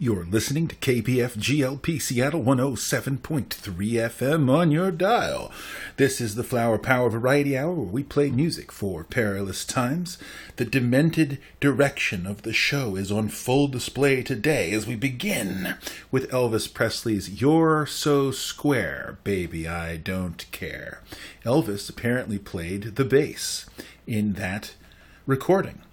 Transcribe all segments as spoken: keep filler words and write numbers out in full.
You're listening to K P F G L P Seattle one oh seven point three F M on your dial. This is the Flower Power Variety Hour, where we play music for perilous times. The demented direction of the show is on full display today as we begin with Elvis Presley's You're So Square, Baby I Don't Care. Elvis apparently played the bass in that recording.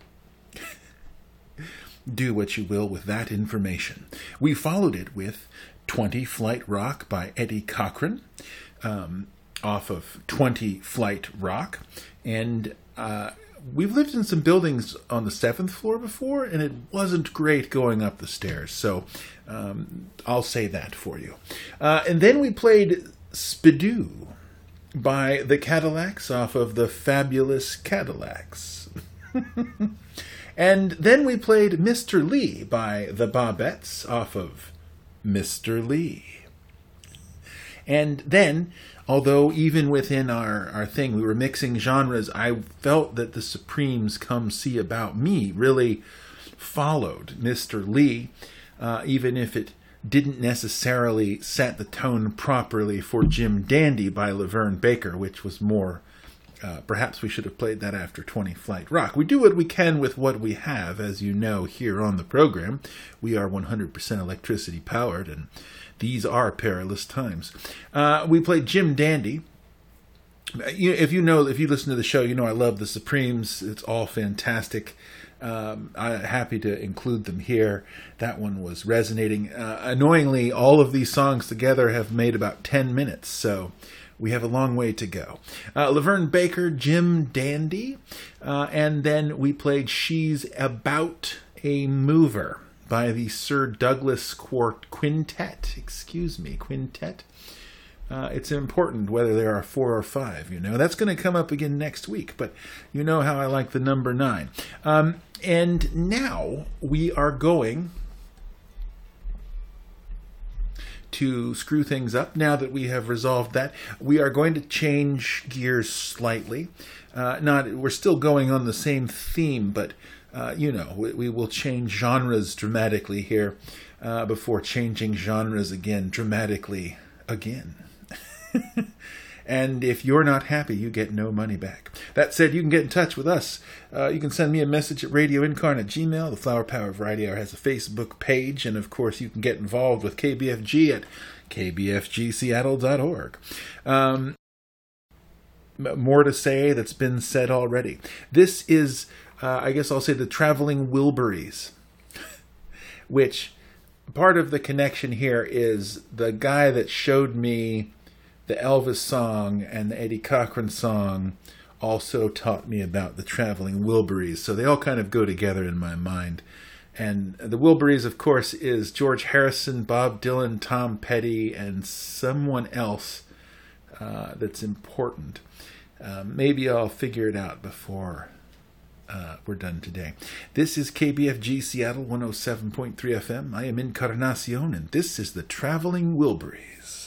Do what you will with that information. We followed it with twenty Flight Rock by Eddie Cochran, um, off of twenty Flight Rock. And uh, we've lived in some buildings on the seventh floor before, and it wasn't great going up the stairs. So um, I'll say that for you. Uh, and then we played Spidoo by the Cadillacs off of the Fabulous Cadillacs. And then we played Mister Lee by the Bobettes off of Mister Lee. And then, although even within our, our thing we were mixing genres, I felt that the Supremes' Come See About Me really followed Mister Lee, uh, even if it didn't necessarily set the tone properly for Jim Dandy by Laverne Baker, which was more... Uh, perhaps we should have played that after twenty Flight Rock. We do what we can with what we have, as you know, here on the program. We are one hundred percent electricity powered, and these are perilous times. Uh, we played Jim Dandy. You, if you know, if you listen to the show, you know I love the Supremes. It's all fantastic. Um, I'm happy to include them here. That one was resonating. Uh, annoyingly, all of these songs together have made about ten minutes, so... we have a long way to go. Uh, Laverne Baker, Jim Dandy, uh, and then we played She's About a Mover by the Sir Douglas Quart Quintet. Excuse me, Quintet. Uh, it's important whether there are four or five, you know. That's going to come up again next week, but you know how I like the number nine. Um, and now we are going... to screw things up. Now that we have resolved that, we are going to change gears slightly. Uh, not, we're still going on the same theme, but uh, you know, we, we will change genres dramatically here uh, before changing genres again dramatically again. And if you're not happy, you get no money back. That said, you can get in touch with us. Uh, you can send me a message at Radio Incarnate at Gmail. The Flower Power Variety Hour has a Facebook page. And, of course, you can get involved with K B F G at k b f g seattle dot org. Um, more to say that's been said already. This is, uh, I guess I'll say, the Traveling Wilburys, which part of the connection here is the guy that showed me the Elvis song and the Eddie Cochran song also taught me about the Traveling Wilburys. So they all kind of go together in my mind. And the Wilburys, of course, is George Harrison, Bob Dylan, Tom Petty, and someone else uh, that's important. Uh, maybe I'll figure it out before uh, we're done today. This is K B F G Seattle one oh seven point three F M. I am Encarnacion, and this is the Traveling Wilburys.